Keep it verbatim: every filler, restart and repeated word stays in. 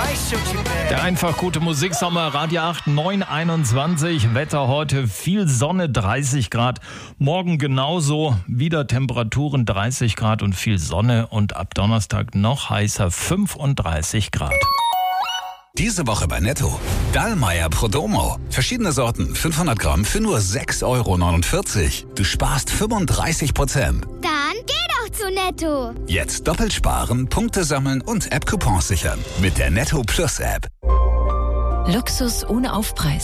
Der einfach gute Musiksommer, Radio acht, neun einundzwanzig. Wetter heute, viel Sonne, dreißig Grad. Morgen genauso, wieder Temperaturen dreißig Grad und viel Sonne. Und ab Donnerstag noch heißer, fünfunddreißig Grad. Diese Woche bei Netto. Dallmayr Prodomo. Verschiedene Sorten, fünfhundert Gramm für nur sechs Euro neunundvierzig. Du sparst fünfunddreißig Prozent. Dann geh doch zu Netto. Jetzt doppelt sparen, Punkte sammeln und App-Coupons sichern. Mit der Netto Plus App. Luxus ohne Aufpreis.